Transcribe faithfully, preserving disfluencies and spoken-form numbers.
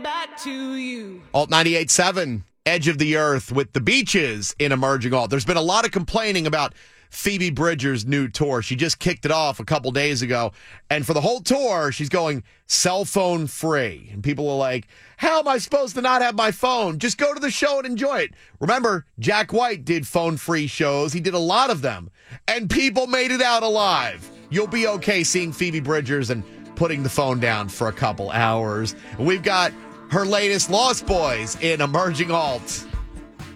back to you. Alt ninety-eight point seven, Edge of the Earth with the Beaches in Emerging Alt. There's been a lot of complaining about Phoebe Bridgers' new tour. She just kicked it off a couple days ago. And for the whole tour, she's going cell phone free. And people are like, how am I supposed to not have my phone? Just go to the show and enjoy it. Remember, Jack White did phone-free shows. He did a lot of them. And people made it out alive. You'll be okay seeing Phoebe Bridgers and putting the phone down for a couple hours. We've got her latest Lost Boys in Emerging Alt.